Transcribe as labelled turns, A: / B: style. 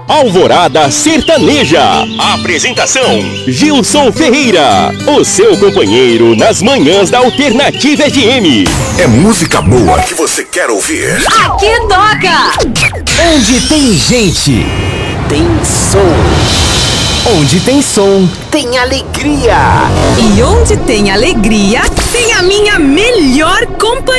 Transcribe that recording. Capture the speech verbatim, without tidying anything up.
A: Alvorada Sertaneja. Apresentação: Gilson Ferreira, o seu companheiro nas manhãs da Alternativa F M.
B: É música boa que você quer ouvir.
C: Aqui toca!
D: Onde tem gente, tem som. Onde tem som, tem alegria.
C: E onde tem alegria, tem a minha melhor companhia.